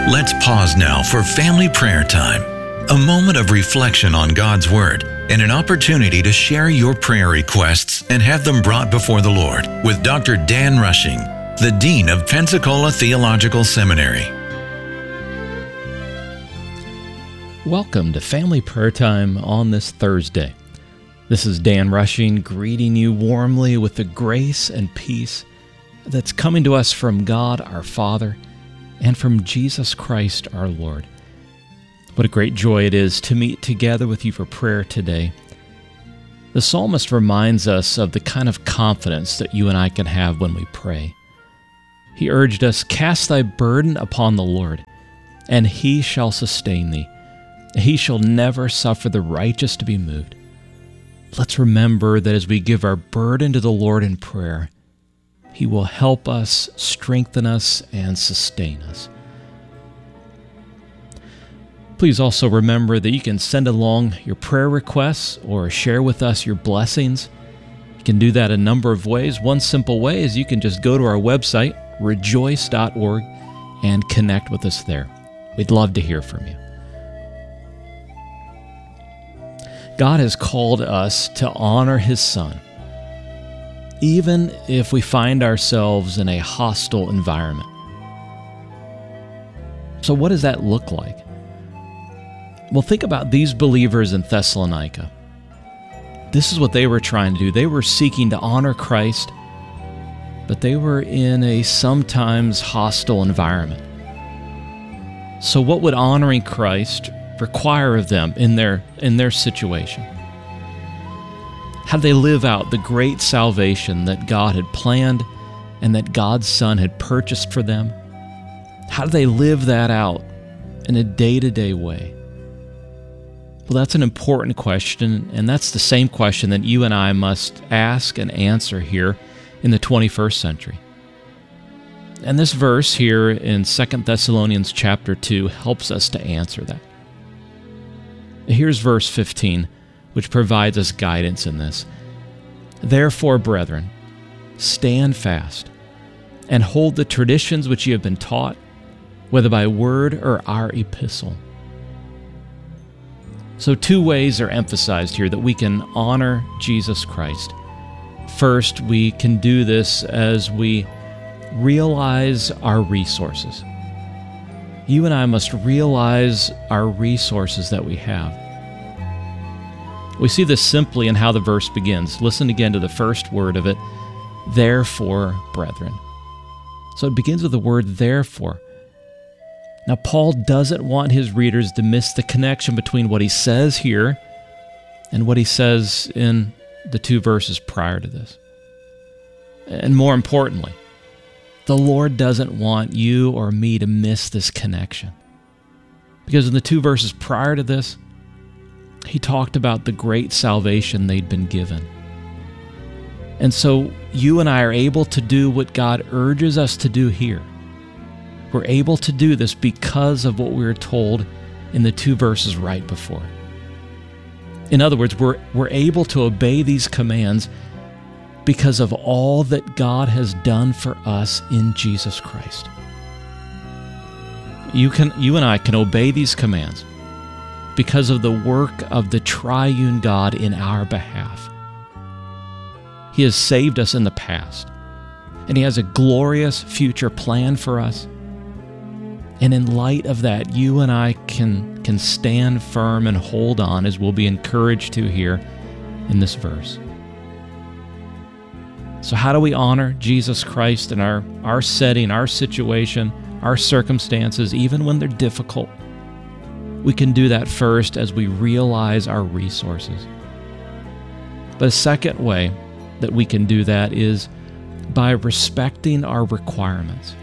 Let's pause now for family prayer time, a moment of reflection on God's Word and an opportunity to share your prayer requests and have them brought before the Lord with Dr. Dan Rushing, the Dean of Pensacola Theological Seminary. Welcome to Family Prayer Time on this Thursday. This is Dan Rushing greeting you warmly with the grace and peace that's coming to us from God our Father and from Jesus Christ our Lord. What a great joy it is to meet together with you for prayer today. The psalmist reminds us of the kind of confidence that you and I can have when we pray. He urged us, "Cast thy burden upon the Lord, and he shall sustain thee. He shall never suffer the righteous to be moved." Let's remember that as we give our burden to the Lord in prayer, He will help us, strengthen us, and sustain us. Please also remember that you can send along your prayer requests or share with us your blessings. You can do that a number of ways. One simple way is you can just go to our website, rejoice.org, and connect with us there. We'd love to hear from you. God has called us to honor His Son, even if we find ourselves in a hostile environment. So what does that look like? Well, think about these believers in Thessalonica. This is what they were trying to do. They were seeking to honor Christ, but they were in a sometimes hostile environment. So what would honoring Christ require of them in their situation? How do they live out the great salvation that God had planned and that God's Son had purchased for them? How do they live that out in a day-to-day way? Well, that's an important question, and that's the same question that you and I must ask and answer here in the 21st century. And this verse here in 2 Thessalonians chapter 2 helps us to answer that. Here's verse 15, which provides us guidance in this. "Therefore, brethren, stand fast, and hold the traditions which ye have been taught, whether by word or our epistle." So 2 ways are emphasized here that we can honor Jesus Christ. First, we can do this as we realize our resources. You and I must realize our resources that we have. We see this simply in how the verse begins. Listen again to the first word of it, "Therefore, brethren." So it begins with the word "therefore." Now, Paul doesn't want his readers to miss the connection between what he says here and what he says in the 2 verses prior to this. And more importantly, the Lord doesn't want you or me to miss this connection. Because in the 2 verses prior to this, he talked about the great salvation they'd been given. And so you and I are able to do what God urges us to do here. We're able to do this because of what we were told in the 2 verses right before. In other words, we're able to obey these commands because of all that God has done for us in Jesus Christ. You and I can obey these commands because of the work of the triune God in our behalf. He has saved us in the past, and He has a glorious future plan for us. And in light of that, you and I can stand firm and hold on, as we'll be encouraged to here in this verse. So how do we honor Jesus Christ in our setting, our situation, our circumstances, even when they're difficult? We can do that first as we realize our resources. But a second way that we can do that is by respecting our requirements.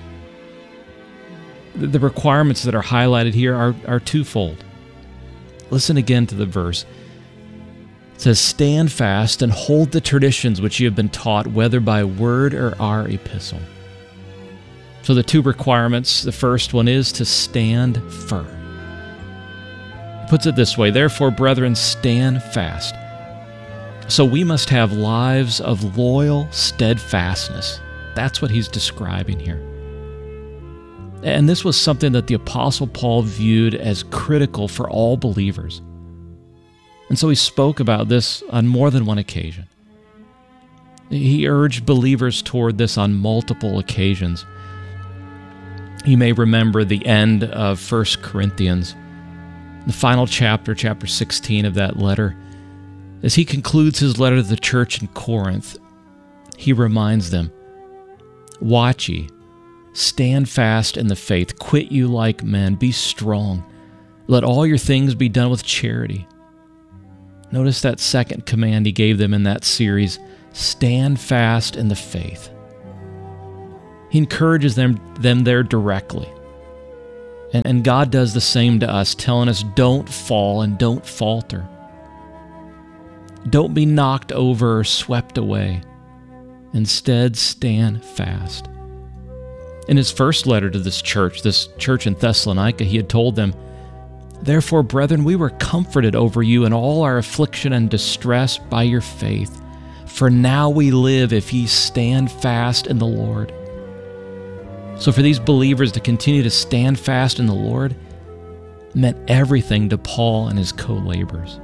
The requirements that are highlighted here are twofold. Listen again to the verse. It says, "Stand fast and hold the traditions which you have been taught, whether by word or our epistle." So the 2 requirements, the first one is to stand firm. He puts it this way, "Therefore, brethren, stand fast." So we must have lives of loyal steadfastness. That's what he's describing here. And this was something that the Apostle Paul viewed as critical for all believers. And so he spoke about this on more than one occasion. He urged believers toward this on multiple occasions. You may remember the end of 1 Corinthians, the final chapter, chapter 16 of that letter. As he concludes his letter to the church in Corinth, he reminds them, "Watch ye, stand fast in the faith, quit you like men, be strong. Let all your things be done with charity." Notice that second command he gave them in that series, stand fast in the faith. He encourages them there directly. And God does the same to us, telling us don't fall and don't falter. Don't be knocked over or swept away. Instead, stand fast. In his first letter to this church in Thessalonica, he had told them, "Therefore, brethren, we were comforted over you in all our affliction and distress by your faith. For now we live if ye stand fast in the Lord." So for these believers to continue to stand fast in the Lord meant everything to Paul and his co-laborers.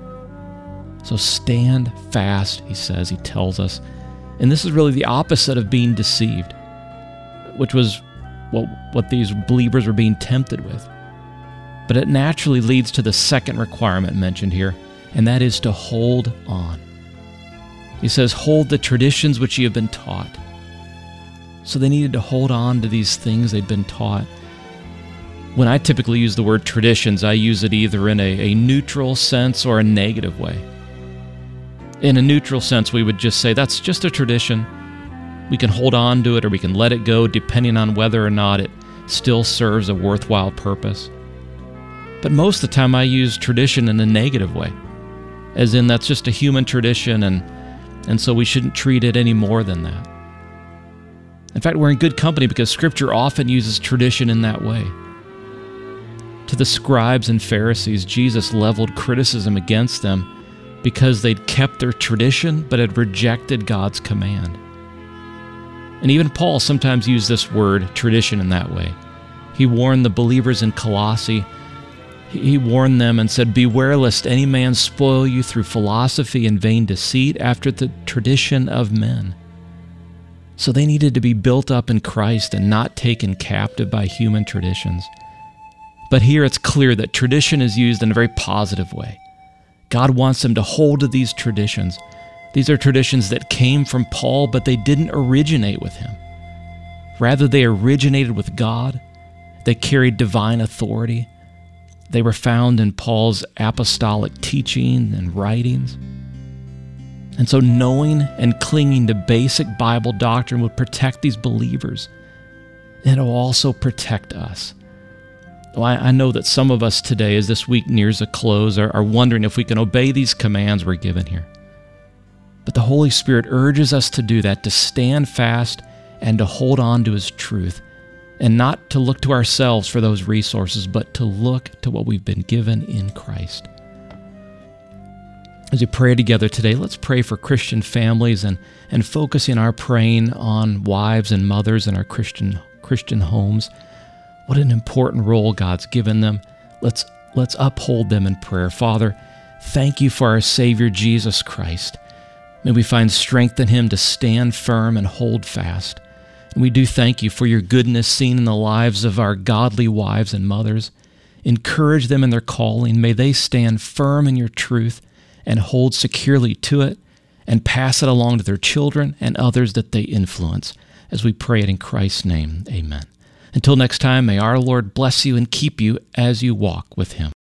So stand fast, he says, he tells us. And this is really the opposite of being deceived, which was what these believers were being tempted with. But it naturally leads to the second requirement mentioned here, and that is to hold on. He says, hold the traditions which ye have been taught. So they needed to hold on to these things they'd been taught. When I typically use the word traditions, I use it either in a neutral sense or a negative way. In a neutral sense, we would just say, that's just a tradition. We can hold on to it or we can let it go depending on whether or not it still serves a worthwhile purpose. But most of the time I use tradition in a negative way, as in that's just a human tradition and so we shouldn't treat it any more than that. In fact, we're in good company because Scripture often uses tradition in that way. To the scribes and Pharisees, Jesus leveled criticism against them because they'd kept their tradition but had rejected God's command. And even Paul sometimes used this word, tradition, in that way. He warned the believers in Colossae. He warned them and said, "Beware lest any man spoil you through philosophy and vain deceit after the tradition of men." So they needed to be built up in Christ and not taken captive by human traditions. But here it's clear that tradition is used in a very positive way. God wants them to hold to these traditions. These are traditions that came from Paul, but they didn't originate with him. Rather, they originated with God. They carried divine authority. They were found in Paul's apostolic teaching and writings. And so knowing and clinging to basic Bible doctrine would protect these believers. And it will also protect us. Well, I know that some of us today, as this week nears a close, are wondering if we can obey these commands we're given here. But the Holy Spirit urges us to do that, to stand fast and to hold on to His truth, and not to look to ourselves for those resources, but to look to what we've been given in Christ. As we pray together today, let's pray for Christian families and focusing our praying on wives and mothers in our Christian homes. What an important role God's given them. Let's uphold them in prayer. Father, thank you for our Savior, Jesus Christ. May we find strength in Him to stand firm and hold fast. And we do thank you for your goodness seen in the lives of our godly wives and mothers. Encourage them in their calling. May they stand firm in your truth and hold securely to it and pass it along to their children and others that they influence. As we pray it in Christ's name, amen. Until next time, may our Lord bless you and keep you as you walk with Him.